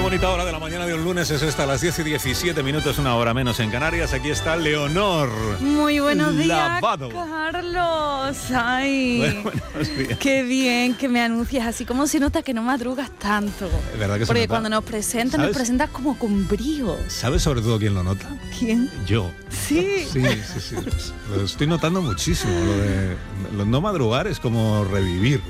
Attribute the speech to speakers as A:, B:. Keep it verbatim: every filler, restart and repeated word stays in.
A: bonita hora de la mañana de un lunes es esta, a las diez y diecisiete minutos, una hora menos en Canarias. Aquí está Leonor.
B: Muy buenos días,
A: Lavado.
B: Carlos. Ay,
A: Bueno, buenos días.
B: qué bien que me anuncias así, como se nota que no madrugas tanto.
A: Es verdad que se
B: Porque
A: nota.
B: cuando nos presentas, nos
A: ¿Sabes?
B: presentas como con brío.
A: ¿Sabes sobre todo quién lo nota?
B: ¿Quién?
A: Yo.
B: Sí.
A: Sí, sí, sí. Lo estoy notando muchísimo. Lo de lo no madrugar es como revivir.